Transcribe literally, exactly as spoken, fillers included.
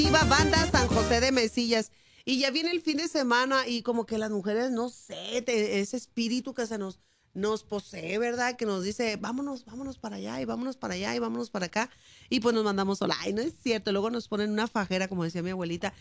Viva Banda San José de Mesillas. Y ya viene el fin de semana y como que las mujeres, no sé, te- ese espíritu que se nos, nos posee, ¿verdad? Que nos dice, vámonos, vámonos para allá y vámonos para allá y vámonos para acá. Y pues nos mandamos sola. Ay, no es cierto. Luego nos ponen una fajera, como decía mi abuelita.